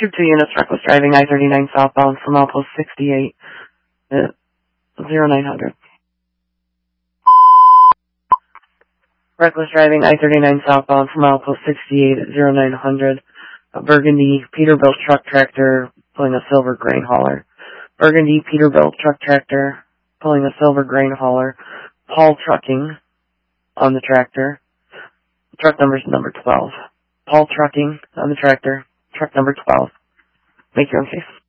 Tube 2 units, reckless driving, I-39 southbound from outpost 68 at 0900. Reckless driving, I-39 southbound from outpost 68 at 0900. A Burgundy Peterbilt truck tractor pulling a silver grain hauler. Burgundy Peterbilt truck tractor pulling a silver grain hauler. Paul Trucking on the tractor. Truck number is number 12. Paul Trucking on the tractor. Truck number 12. Make your own case.